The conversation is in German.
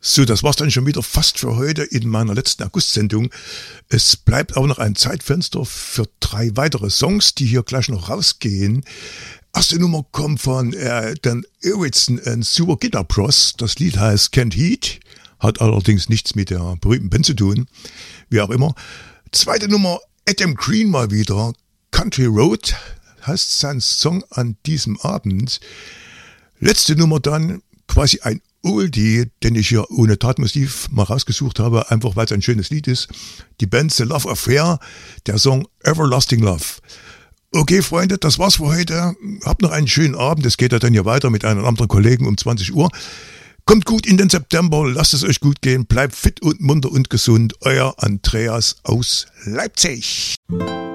So, das war's dann schon wieder fast für heute in meiner letzten August-Sendung. Es bleibt auch noch ein Zeitfenster für 3 weitere Songs, die hier gleich noch rausgehen. Erste Nummer kommt von Dan Erickson and Super Guitar Bros. Das Lied heißt Can't Heat, hat allerdings nichts mit der berühmten Band zu tun, wie auch immer. Zweite Nummer, Adam Green mal wieder, Country Road, heißt sein Song an diesem Abend. Letzte Nummer dann, quasi ein Oldie, den ich hier ohne Tatmotiv mal rausgesucht habe, einfach weil es ein schönes Lied ist. Die Band The Love Affair, der Song Everlasting Love. Okay, Freunde, das war's für heute. Habt noch einen schönen Abend. Es geht ja dann hier weiter mit einem anderen Kollegen um 20 Uhr. Kommt gut in den September, lasst es euch gut gehen, bleibt fit und munter und gesund. Euer Andreas aus Leipzig.